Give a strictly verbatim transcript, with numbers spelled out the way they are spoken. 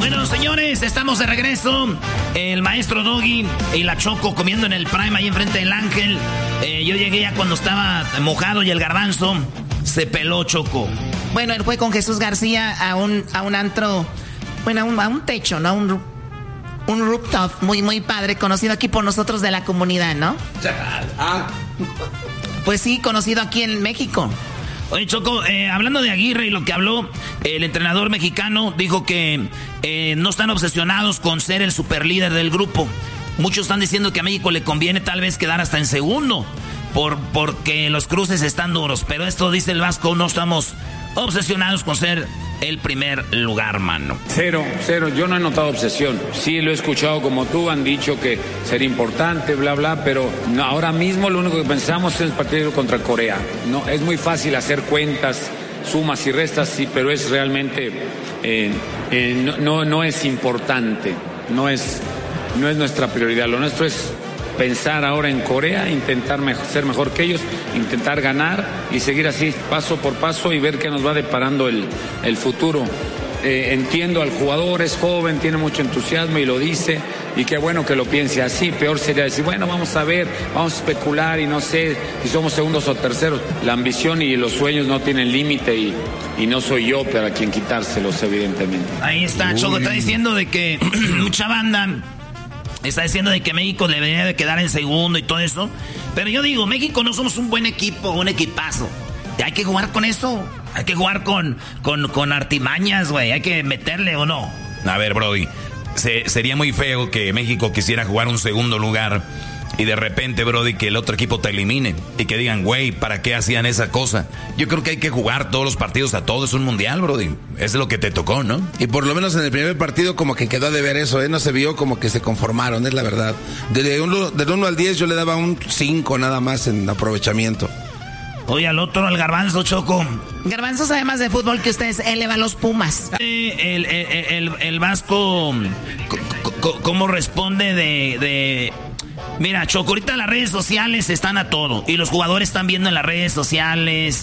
Bueno, señores, estamos de regreso. El maestro Doggy y la Choco comiendo en el Prime ahí enfrente del Ángel. Eh, yo llegué ya cuando estaba mojado y el garbanzo se peló, Choco. Bueno, él fue con Jesús García a un, a un antro, bueno, a un, a un techo, ¿no? Un, un rooftop muy, muy padre, conocido aquí por nosotros de la comunidad, ¿no? Ah. Pues sí, conocido aquí en México. Oye, Choco, eh, hablando de Aguirre y lo que habló, el entrenador mexicano dijo que eh, no están obsesionados con ser el superlíder del grupo. Muchos están diciendo que a México le conviene tal vez quedar hasta en segundo, por, porque los cruces están duros. Pero esto, dice el Vasco, no estamos obsesionados con ser el primer lugar, mano. Cero, cero, yo no he notado obsesión. Sí, lo he escuchado como tú, han dicho que sería importante, bla, bla, pero no, ahora mismo lo único que pensamos es el partido contra Corea. No, es muy fácil hacer cuentas, sumas y restas, sí, pero es realmente, eh, eh, no, no, no es importante, no es, no es nuestra prioridad. Lo nuestro es pensar ahora en Corea, intentar mejor, ser mejor que ellos, intentar ganar y seguir así paso por paso y ver qué nos va deparando el, el futuro. Eh, entiendo al jugador, es joven, tiene mucho entusiasmo y lo dice, y qué bueno que lo piense así. Peor sería decir, bueno, vamos a ver, vamos a especular y no sé si somos segundos o terceros. La ambición y los sueños no tienen límite y, y no soy yo para quien quitárselos, evidentemente. Ahí está, Choco, está diciendo de que mucha banda está diciendo de que México debería de quedar en segundo y todo eso. Pero yo digo, México no somos un buen equipo, un equipazo. Y hay que jugar con eso. Hay que jugar con, con, con artimañas, güey. Hay que meterle, ¿o no? A ver, Brody, se, sería muy feo que México quisiera jugar un segundo lugar y de repente, Brody, que el otro equipo te elimine y que digan, güey, ¿para qué hacían esa cosa? Yo creo que hay que jugar todos los partidos a todos. Es un mundial, Brody. Es lo que te tocó, ¿no? Y por lo menos en el primer partido como que quedó de ver eso, ¿eh? No se vio como que se conformaron, es la verdad. De uno, del uno al diez yo le daba un cinco nada más en aprovechamiento. Oye, al otro, al Garbanzo, Choco. Garbanzo sabe más de fútbol que ustedes, él le va a los Pumas. Eh, el, el, el, el Vasco, ¿cómo responde de, de...? Mira, Choco, ahorita las redes sociales están a todo. Y los jugadores están viendo en las redes sociales